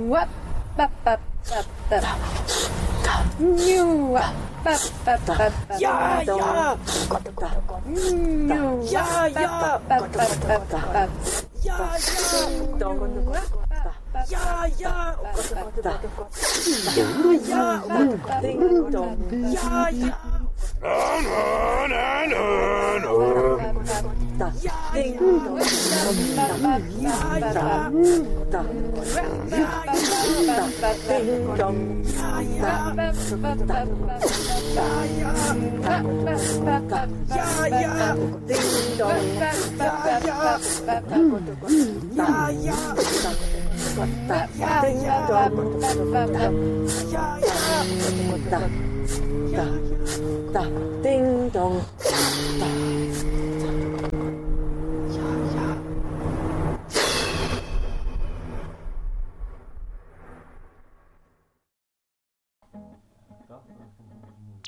わぱぱぱぱにゅわぱぱぱぱやーやにゅわやーやぱぱぱぱやーどんわやーや